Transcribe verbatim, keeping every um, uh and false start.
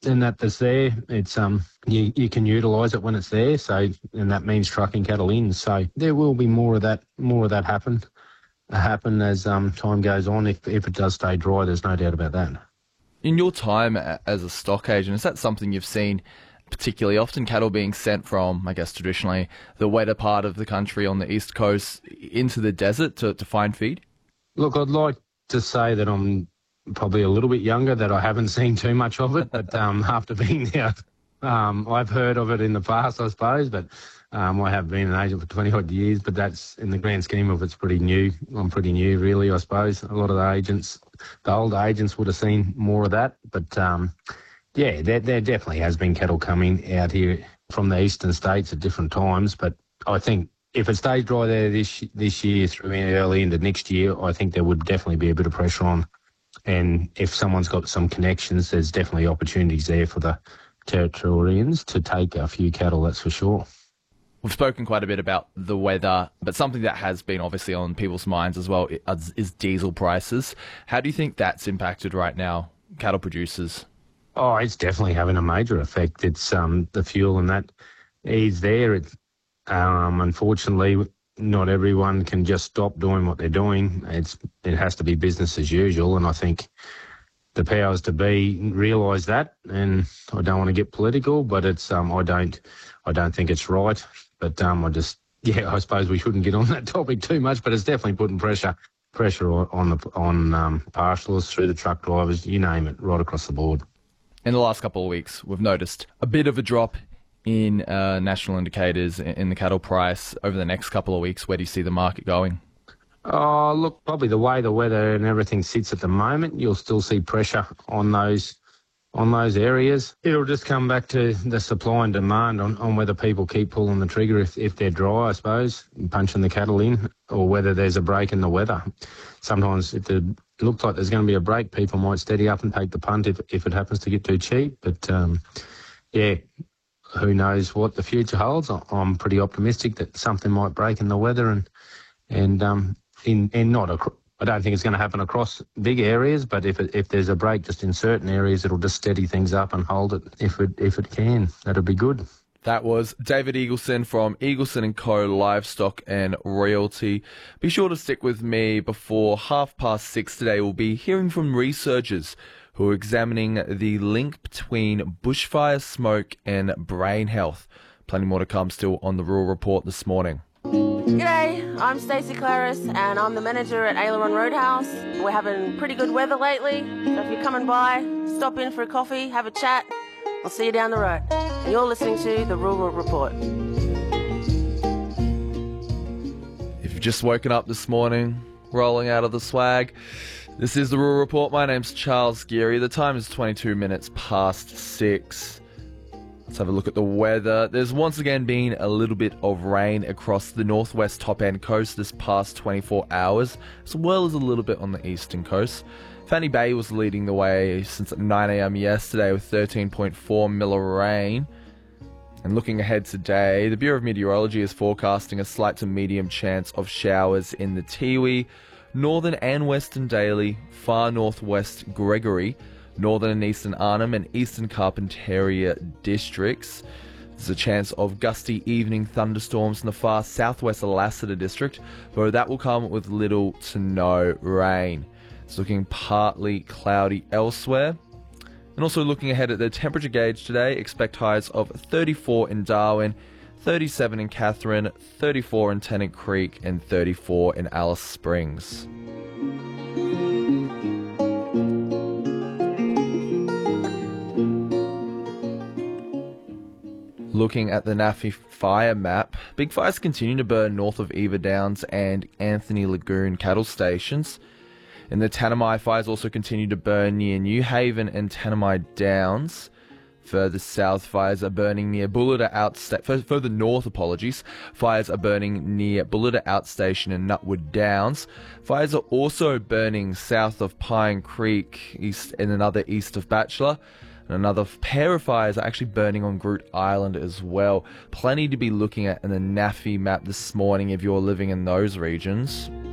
and that that's there, it's um you, you can utilise it when it's there. So, and that means trucking cattle in. So there will be more of that, more of that happen, happen as um time goes on. If if it does stay dry, there's no doubt about that. In your time as a stock agent, is that something you've seen particularly often, cattle being sent from, I guess, traditionally the wetter part of the country on the east coast into the desert to, to find feed? Look, I'd like to say that I'm probably a little bit younger, that I haven't seen too much of it, but um, after being there, um, I've heard of it in the past, I suppose, but um, I have been an agent for twenty odd years, but that's, in the grand scheme of it's pretty new. I'm pretty new, really, I suppose. A lot of the agents, the older agents would have seen more of that, but um, yeah, there, there definitely has been cattle coming out here from the eastern states at different times, but I think if it stays dry there this this year through early into next year, I think there would definitely be a bit of pressure on. And if someone's got some connections, there's definitely opportunities there for the Territorians to take a few cattle, that's for sure. We've spoken quite a bit about the weather, but something that has been obviously on people's minds as well is, is diesel prices. How do you think that's impacted right now, cattle producers? Oh, it's definitely having a major effect. It's um, the fuel and that is there. It, um, unfortunately, not everyone can just stop doing what they're doing. It's it has to be business as usual, and I think the powers to be realise that. And I don't want to get political, but it's um, I don't I don't think it's right. But um, I just yeah, I suppose we shouldn't get on that topic too much. But it's definitely putting pressure pressure on the on um, pastoralists, through the truck drivers, you name it, right across the board. In the last couple of weeks, we've noticed a bit of a drop in uh, national indicators in the cattle price. Over the next couple of weeks, where do you see the market going? Oh, look, probably the way the weather and everything sits at the moment, you'll still see pressure on those on those areas. It'll just come back to the supply and demand on, on whether people keep pulling the trigger if, if they're dry, I suppose, and punching the cattle in, or whether there's a break in the weather. Sometimes if it looks like there's going to be a break, people might steady up and take the punt if, if it happens to get too cheap. But, um, yeah, who knows what the future holds. I'm pretty optimistic that something might break in the weather, and and um, in, in not a... I don't think it's going to happen across big areas, but if it, if there's a break just in certain areas, it'll just steady things up and hold it if it if it can. That'll be good. That was David Eagleson from Eagleson and Co. Livestock and Royalty. Be sure to stick with me. Before half past six today, we'll be hearing from researchers who are examining the link between bushfire smoke and brain health. Plenty more to come still on the Rural Report this morning. G'day, I'm Stacey Claris and I'm the manager at Aileron Roadhouse. We're having pretty good weather lately, so if you're coming by, stop in for a coffee, have a chat. I'll see you down the road. And you're listening to the Rural Report. If you've just woken up this morning, rolling out of the swag, this is the Rural Report. My name's Charles Geary. The time is twenty-two minutes past six. Let's have a look at the weather. There's once again been a little bit of rain across the northwest top end coast this past twenty-four hours, as well as a little bit on the eastern coast. Fanny Bay was leading the way since nine a m yesterday with thirteen point four mil of rain. And looking ahead today, the Bureau of Meteorology is forecasting a slight to medium chance of showers in the Tiwi, northern and western Daly, far northwest Gregory, northern and eastern Arnhem and eastern Carpentaria districts. There's a chance of gusty evening thunderstorms in the far southwest Lassiter district, though that will come with little to no rain. It's looking partly cloudy elsewhere. And also looking ahead at the temperature gauge today, expect highs of thirty-four in Darwin, thirty-seven in Katherine, thirty-four in Tennant Creek, and thirty-four in Alice Springs. Looking at the N A F I fire map, big fires continue to burn north of Eva Downs and Anthony Lagoon cattle stations. In the Tanami, fires also continue to burn near New Haven and Tanami Downs. Further south, fires are burning near Bullita Outstation. Further north, apologies, fires are burning near Bullita Outstation and Nutwood Downs. Fires are also burning south of Pine Creek, east and another east of Bachelor. And another pair of fires are actually burning on Groot Island as well. Plenty to be looking at in the N A F I map this morning if you're living in those regions.